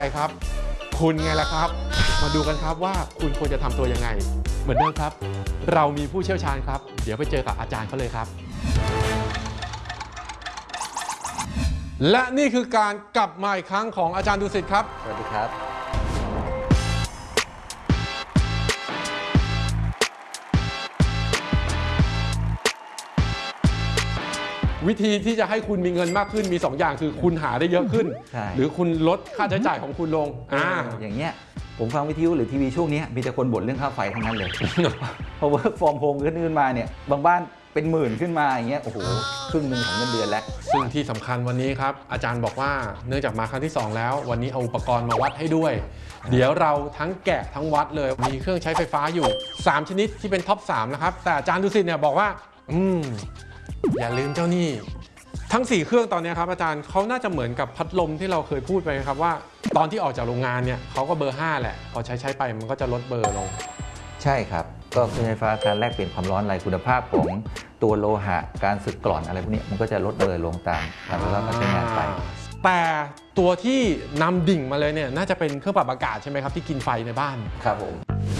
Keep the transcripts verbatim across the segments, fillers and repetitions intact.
ครับคุณไงล่ะครับมาดูกันครับว่าคุณควรจะทำตัวยังไงเหมือนเดิมครับเรามีผู้เชี่ยวชาญครับเดี๋ยวไปเจอกับอาจารย์เขาเลยครับและนี่คือการกลับมาอีกครั้งของอาจารย์ดุสิตครับสวัสดีครับวิธีที่จะให้คุณมีเงินมากขึ้นมีสองอย่างคือคุณหาได้เยอะขึ้นหรือคุณลดค่าใช้จ่ายของคุณลงอ่าอย่างเงี้ยผมฟังวิทยุหรือทีวีช่วงนี้มีแต่คนบ่นเรื่องค่าไฟทั้งนั้นเลยพอเวิร์กฟอร์มโฮมขึ้นมาเนี่ยบางบ้านเป็นหมื่นขึ้นมาอย่างเงี้ยโอ้โหครึ่งหนึ่งของเงินเดือนแล้วซึ่งที่สำคัญวันนี้ครับอาจารย์บอกว่าเนื่องจากมาครั้งที่สองแล้ววันนี้เอาอุปกรณ์มาวัดให้ด้วยเดี๋ยวเราทั้งแกะทั้งวัดเลยมีเครื่องใช้ไฟฟ้าอยู่สามชนิดที่เป็นท็อปสามนะครับแต่อาจารย์ดุสิตเนี่ยบอกว่าอืมอย่าลืมเจ้านี่ทั้งสี่เครื่องตอนนี้ครับอาจารย์เขาน่าจะเหมือนกับพัดลมที่เราเคยพูดไปครับว่าตอนที่ออกจากโรงงานเนี่ยเขาก็เบอร์ห้าแหละพอใช้ใช้ไปมันก็จะลดเบอร์ลงใช่ครับก็เครื่องใช้ไฟฟ้าการแลกเปลี่ยนความร้อนอะไรคุณภาพของตัวโลหะการสึกกร่อนอะไรพวกนี้มันก็จะลดเบอร์ลงตามตามเวลาการใช้งานไปแต่ตัวที่นำดิ่งมาเลยเนี่ยน่าจะเป็นเครื่องปรับอากาศใช่ไหมครับที่กินไฟในบ้านครับผม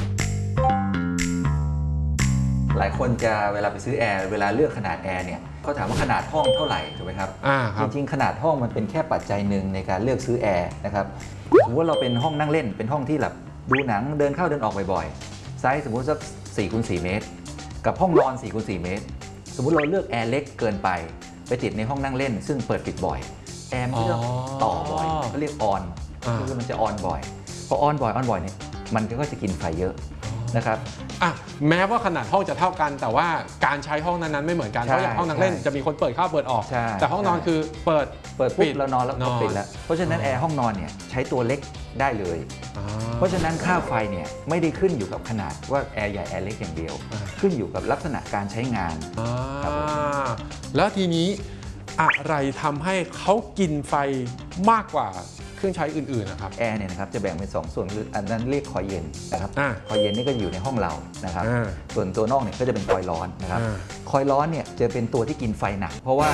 หลายคนจะเวลาไปซื้อแอร์เวลาเลือกขนาดแอร์เนี่ยเขาถามว่าขนาดห้องเท่าไหร่ถูกไหมครับจริงๆขนาดห้องมันเป็นแค่ปัจจัยหนึ่งในการเลือกซื้อแอร์นะครับสมมติว่าเราเป็นห้องนั่งเล่นเป็นห้องที่แบบดูหนังเดินเข้าเดินออกบ่อยๆไซส์สมมติสักสี่คูณสี่เมตรกับห้องนอนสี่คูณสี่เมตรสมมุติเราเลือกแอร์เล็กเกินไปไปติดในห้องนั่งเล่นซึ่งเปิดปิดบ่อยแอร์มันก็จะต่อบ่อยเขาเรียกออนคือมันจะออนบ่อยพอออนบ่อยออนบ่อยเนี่ยมันก็จะกินไฟเยอะนะครับอ่ะแม้ว่าขนาดห้องจะเท่ากันแต่ว่าการใช้ห้องนั้นๆไม่เหมือนกันเพราะอย่างห้องนั่งเล่นจะมีคนเปิดเข้าเปิดออกแต่ห้องนอนคือเปิดเปิดปุ๊บแล้วนอนแล้วก็ปิดแล้วเพราะฉะนั้นแอร์ห้องนอนเนี่ยใช้ตัวเล็กได้เลยเพราะฉะนั้นค่าไฟเนี่ยไม่ได้ขึ้นอยู่กับขนาดว่าแอร์ใหญ่แอร์เล็กอย่างเดียวขึ้นอยู่กับลักษณะการใช้งานแล้วทีนี้อะไรทำให้เขากินไฟมากกว่าเครื่องใช้อื่นๆนะครับแอร์เนี่ยนะครับจะแบ่งเป็นสองส่วนคืออันนั้นเรียกคอยเย็นนะครับคอยเย็นนี่ก็อยู่ในห้องเรานะครับส่วนตัวนอกเนี่ยก็จะเป็นคอยร้อนนะครับคอยร้อนเนี่ยจะเป็นตัวที่กินไฟหนักเพราะว่า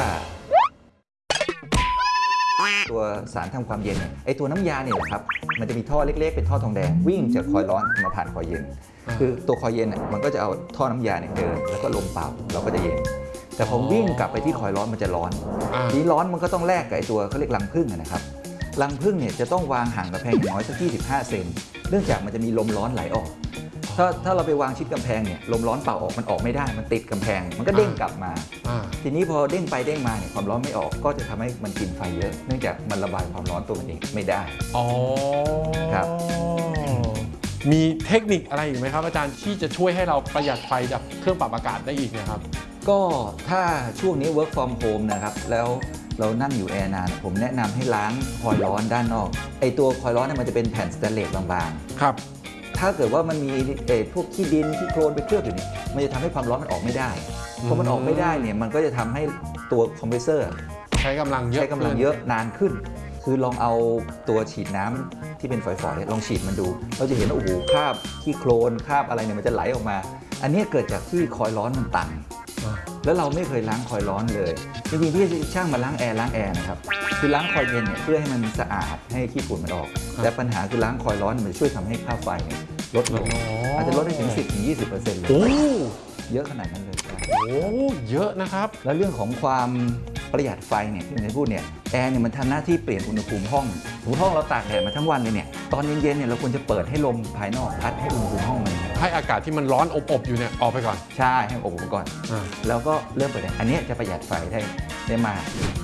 ตัวสารทำความเย็นเนี่ยไอตัวน้ำยาเนี่ยแหละครับมันจะมีท่อเล็กๆเป็นท่อทองแดงวิ่งจากคอยร้อนมาผ่านคอยเย็นคือตัวคอยเย็นเนี่ยมันก็จะเอาท่อน้ำยาเนี่ยเดินแล้วก็ลมเป่าเราก็จะเย็นแต่พอวิ่งกลับไปที่คอยร้อนมันจะร้อนทีร้อนมันก็ต้องแลกกับไอตัวเขาเรียกรังผึ้งนะครับรังผึ้งเนี่ยจะต้องวางห่างกำแพงอย่างน้อยสักยี่สิบห้าเซนเนื่องจากมันจะมีลมร้อนไหลออกถ้าถ้าเราไปวางชิดกำแพงเนี่ยลมร้อนเป่าออกมันออกไม่ได้มันติดกำแพงมันก็เด้งกลับมาทีนี้พอเด้งไปเด้งมาเนี่ยความร้อนไม่ออกก็จะทำให้มันกินไฟเยอะเนื่องจากมันระบายความร้อนตัวมันเองไม่ได้อ๋อครับมีเทคนิคอะไรอยู่ไหมครับอาจารย์ที่จะช่วยให้เราประหยัดไฟจากเครื่องปรับอากาศได้อีกนะครับก็ถ้าช่วงนี้ work from home นะครับแล้วเรานั่งอยู่แอร์นานผมแนะนำให้ล้างคอยร้อนด้านนอกไอตัวคอยร้อนเนี่ยมันจะเป็นแผ่นสแตนเลสบางๆครับถ้าเกิดว่ามันมีเอพวกขี้ดินขี้โคลนไปเคลือบอยู่นี่มันจะทำให้ความร้อนมันออกไม่ได้พอมันออกไม่ได้เนี่ยมันก็จะทำให้ตัวคอมเพรสเซอร์ใช้กำลังเยอะใช้กำลังเยอะนานขึ้นคือลองเอาตัวฉีดน้ำที่เป็นฝอยๆลองฉีดมันดูเราจะเห็นว่าโอ้โหคราบขี้โคลนคราบอะไรเนี่ยมันจะไหลออกมาอันนี้เกิดจากที่คอยร้อนมันตันแล้วเราไม่เคยล้างคอยร้อนเลยจริงๆที่ช่างมาล้างแอร์ล้างแอร์นะครับคือล้างคอยเย็นเนี่ยเพื่อให้มันสะอาดให้ขี้ฝุ่นมันออกแต่ปัญหาคือล้างคอยร้อนมันช่วยทำให้ค่าไฟลดลงอาจจะลดได้ถึง สิบถึงยี่สิบเปอร์เซ็นต์ เลยเยอะขนาดนั้นเลยโอ้เยอะนะครับแล้วเรื่องของความประหยัดไฟเนี่ยที่ผมจะพูดเนี่ยแอร์เนี่ยมันทำหน้าที่เปลี่ยนอุณหภูมิห้องอุณหภูมิห้องเราตากแดดมาทั้งวันเลยเนี่ยตอนเย็นๆเนี่ยเราควรจะเปิดให้ลมภายนอกพัดให้อุณหภูมิห้องมันให้อากาศที่มันร้อนอบๆอยู่เนี่ยออกไปก่อนใช่ให้อบๆก่อนแล้วก็เริ่มเปิดอันนี้จะประหยัดไฟได้ได้มาก